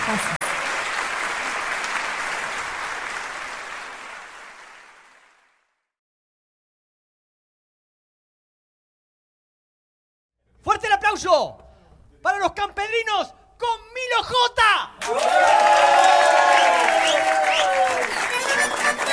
Gracias. ¡Fuerte el aplauso para los campedrinos con